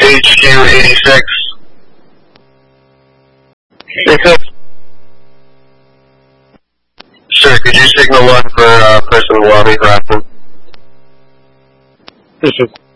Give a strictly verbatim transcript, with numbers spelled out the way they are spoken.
H Q eighty-six. Okay. Sir, could you signal one for uh, person in the lobby, Rockland? This is